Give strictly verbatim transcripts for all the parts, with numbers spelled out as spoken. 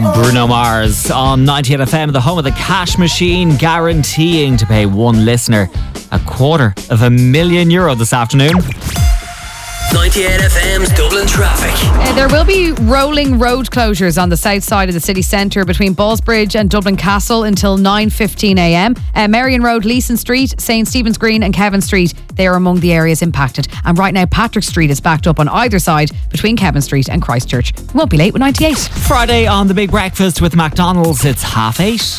Bruno Mars on ninety-eight F M, the home of the cash machine, guaranteeing to pay one listener a quarter of a million euro this afternoon. ninety-eight F M's Dublin traffic. Uh, there will be rolling road closures on the south side of the city centre between Ballsbridge and Dublin Castle until nine fifteen a m. Uh, Marion Road, Leeson Street, Saint Stephen's Green and Kevin Street, they are among the areas impacted. And right now Patrick Street is backed up on either side between Kevin Street and Christchurch. We won't be late with ninety-eight. Friday on the Big Breakfast with McDonald's, it's half eight.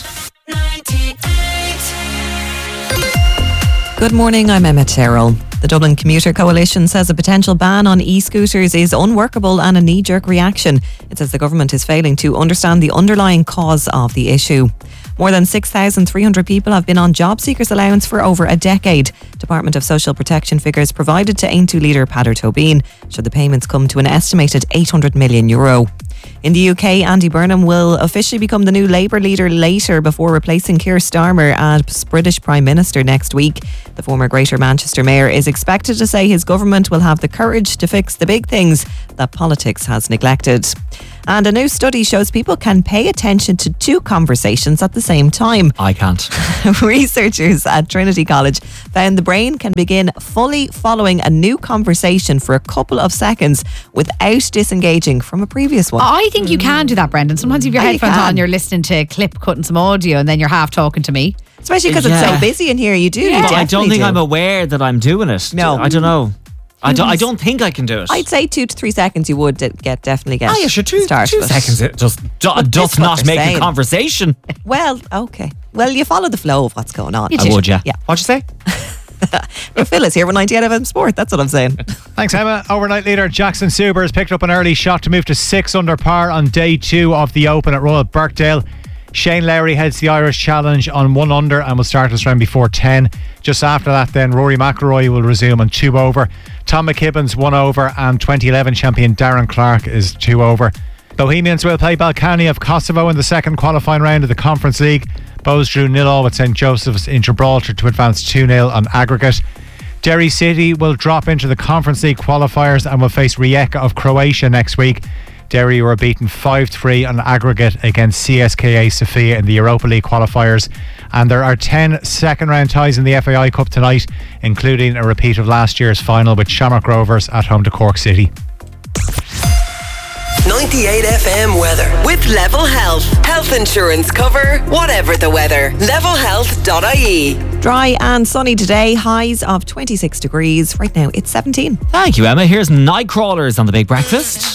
Good morning, I'm Emma Terrell. The Dublin Commuter Coalition says a potential ban on e-scooters is unworkable and a knee-jerk reaction. It says the government is failing to understand the underlying cause of the issue. More than six thousand three hundred people have been on job seekers allowance for over a decade. Department of Social Protection figures provided to Aontú leader Peadar Tóibín show the payments come to an estimated eight hundred million euro. In the U K, Andy Burnham will officially become the new Labour leader later before replacing Keir Starmer as British Prime Minister next week. The former Greater Manchester Mayor is expected to say his government will have the courage to fix the big things that politics has neglected. And a new study shows people can pay attention to two conversations at the same time. I can't. Researchers at Trinity College found the brain can begin fully following a new conversation for a couple of seconds without disengaging from a previous one. I think you can do that, Brendan. Sometimes you have your Oh, you headphones can. on, you're listening to clip cutting some audio and then you're half talking to me. Especially because Yeah. it's so busy in here. You do. You But I don't definitely think do. I'm aware that I'm doing it. No. I don't know. I don't, I don't think I can do it. I'd say two to three seconds you would get definitely get Ah, yeah, sure, two, start, two but- seconds. It just do, But does this is what not they're make saying. a conversation. Well, okay. Well, you follow the flow of what's going on. You I would, yeah. Yeah. What'd you say? Well, Phil is here with ninety-eight F M Sport. That's what I'm saying. Thanks, Emma. Overnight leader Jackson Suber has picked up an early shot to move to six under par on day two of the Open at Royal Birkdale. Shane Lowry heads the Irish Challenge on one under and will start this round before ten. Just after that, then Rory McIlroy will resume on two over. Tom McKibben's one over, and twenty eleven champion Darren Clark is two over. Bohemians will play Balkany of Kosovo in the second qualifying round of the Conference League. Bows drew nil all with St Joseph's in Gibraltar to advance two nil on aggregate. Derry City will drop into the Conference League qualifiers and will face Rijeka of Croatia next week. Derry were beaten five three on aggregate against C S K A Sofia in the Europa League qualifiers. And there are ten second round ties in the F A I Cup tonight, including a repeat of last year's final with Shamrock Rovers at home to Cork City. ninety-eight F M weather with Level Health. Health insurance cover, whatever the weather. level health dot I E. Dry and sunny today. Highs of twenty-six degrees. Right now it's seventeen. Thank you, Emma. Here's Nightcrawlers on the Big Breakfast.